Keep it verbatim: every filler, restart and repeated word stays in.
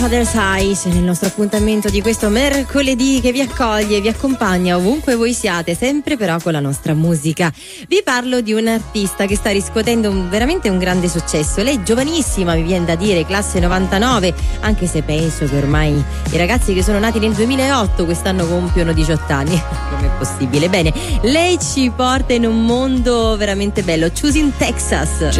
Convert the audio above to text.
Other Eyes nel nostro appuntamento di questo mercoledì che vi accoglie, vi accompagna ovunque voi siate, sempre però con la nostra musica. Vi parlo di un artista che sta riscuotendo un, veramente un grande successo. Lei è giovanissima, mi viene da dire, classe novantanove, anche se penso che ormai i ragazzi che sono nati nel duemilaotto quest'anno compiono diciotto anni. Com'è possibile? Bene, lei ci porta in un mondo veramente bello. Choosing Texas.